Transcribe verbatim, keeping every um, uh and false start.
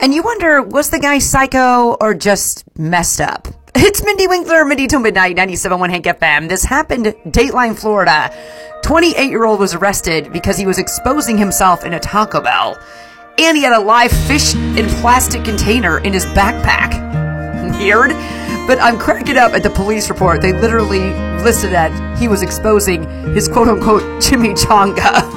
And you wonder, was the guy psycho or just messed up? It's Mindy Winkler, Mindy Till Midnight, ninety-seven point one Hank F M. This happened Dateline, Florida. twenty-eight-year-old was arrested because he was exposing himself in a Taco Bell. And he had a live fish in plastic container in his backpack. Weird. But I'm cracking up at the police report. They literally listed that he was exposing his quote-unquote chimichanga.